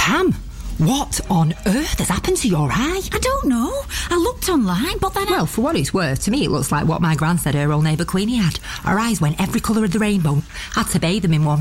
Pam, what on earth has happened to your eye? I don't know. I looked online, but then Well, for what it's worth, to me it looks like what my gran said her old neighbour Queenie had. Her eyes went every colour of the rainbow. Had to bathe them in one.